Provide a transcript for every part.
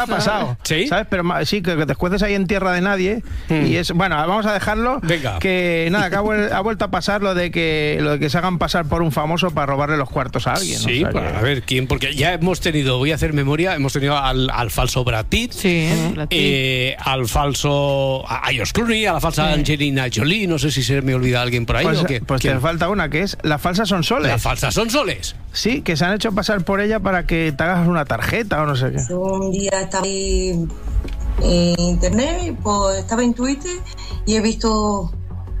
ha pasado, ¿Sí? ¿sabes? Pero sí, que te escueces ahí en tierra de nadie y es, bueno, vamos a dejarlo. Venga. Que nada, que ha vuelto a pasar lo de que se hagan pasar por un famoso para robarle los cuartos a alguien. Sí, o sea, a ver quién, porque ya hemos tenido, voy a hacer memoria, hemos tenido al falso Brad Pitt, al falso a George Clooney, a la falsa Angelina Jolie, no sé si se me olvida alguien por ahí pues, o qué. pues te falta una, que es la falsa Sonsoles. La falsa Sonsoles. Sí, que se han hecho pasar por ella para que te hagas una tarjeta o no sé qué. Un día estaba en internet, pues estaba en Twitter y he visto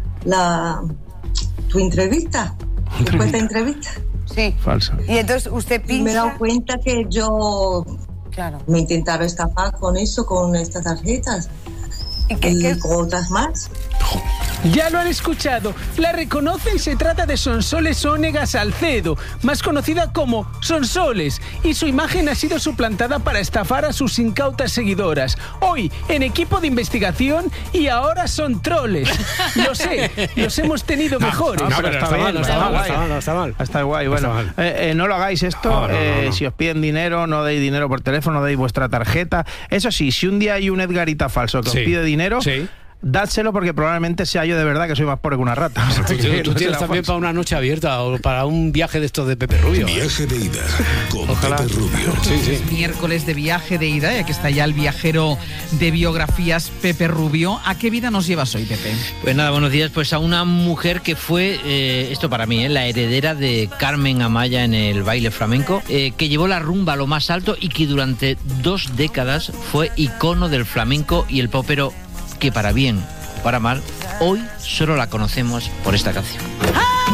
tu entrevista, supuesta entrevista. Sí. Falsa. Y entonces usted Y pincha... me he dado cuenta que yo me intentaron estafar con eso, con estas tarjetas y con otras más. Ya lo han escuchado, la reconocen, se trata de Sonsoles Onega Salcedo, más conocida como Sonsoles, y su imagen ha sido suplantada para estafar a sus incautas seguidoras. Hoy, en equipo de investigación, y ahora son troles. Lo sé, los hemos tenido mejores. No, pero está mal, no está mal. Está guay, bueno. No lo hagáis esto, no. Si os piden dinero, no deis dinero por teléfono, no deis vuestra tarjeta. Eso sí, si un día hay un Edgarita falso que os pide dinero... dádselo porque probablemente sea yo de verdad que soy más pobre que una rata. O sea, tú tienes también para una noche abierta o para un viaje de estos de Pepe Rubio. Viaje de ida con Pepe Rubio. Sí. Miércoles de viaje de ida, y aquí está ya el viajero de biografías, Pepe Rubio. ¿A qué vida nos llevas hoy, Pepe? Pues nada, buenos días. Pues a una mujer que fue, esto para mí, la heredera de Carmen Amaya en el baile flamenco, que llevó la rumba a lo más alto y que durante 2 décadas fue icono del flamenco y el popero, que para bien o para mal, hoy solo la conocemos por esta canción.